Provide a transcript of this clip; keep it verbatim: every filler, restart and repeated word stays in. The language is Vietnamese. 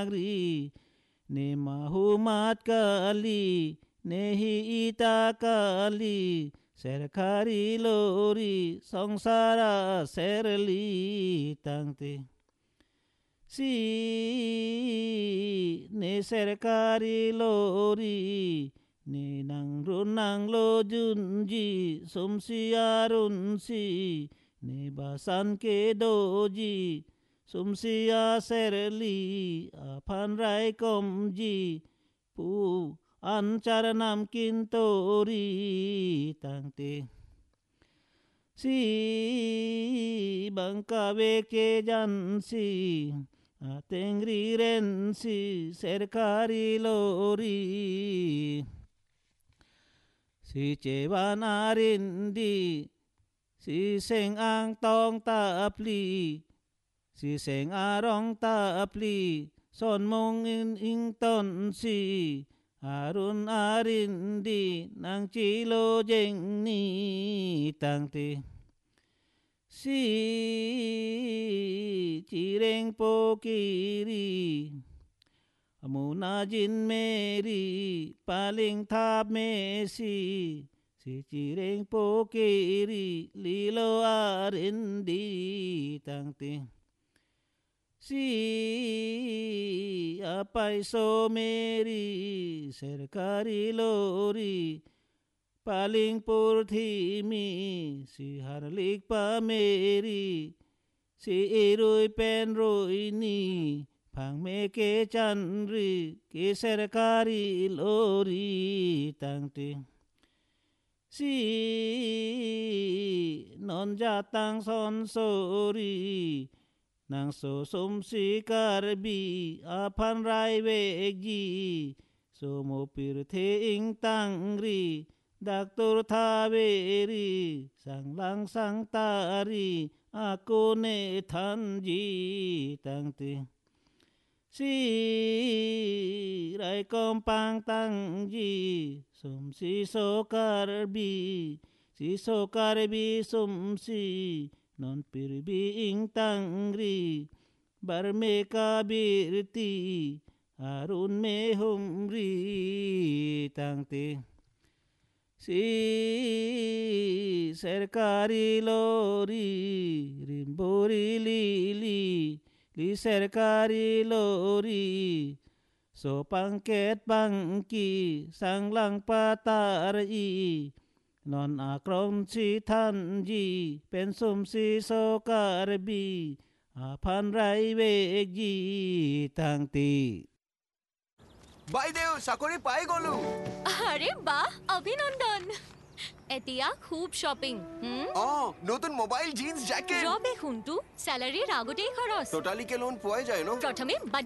নে মাহুমাত কালি নেহি ইতা কালি serkari lori songsara serli tangte si ne serkari lori ne nang runang lo junji sumsi arunsi ne basan ke doji sumsi a serli apan rai komji pu anchar nam kintori tangte si bangka beke jansi atengri rensi serkari lori si cewan arindi si seng ang tong tapli si seng arong tapli son mong in ing ton si Arun arindi nang chilo jeng ni tangte si chireng pokiri amuna jin meri paling thap mesi si chireng pokiri lilo arindi tangte si apai so meri serkari lori paling purthimi si harlik pa meri si irui pen roi ni phang me ke chanri ke serkari lori tangte si non jatang son sori nang so sum si karbi apan rai vegi so mo pir the ing tangri daktur thaveri sang lang sang tari ako ne thanji tangte si rai kompang tangji sum si so karbi si so karbi sum si non pirbi ing tangri bar me kabirti arun me humri tangte si serkari lori rimbori lili li serkari lori so pangket pangki sanglang patari non akrom si thanji pen sum si so karbi apan rai vegi tangti বাইদেউ চাকৰি পাই গলো আরে বাহ অভিনন্দন এতিয়া খুব শপিং হুম অ নতুন mobile jeans jacket রবে খুন্তু স্যালারির আগতেই খরচ টোটালি কে লোন পোৱা যায় ন প্রথমে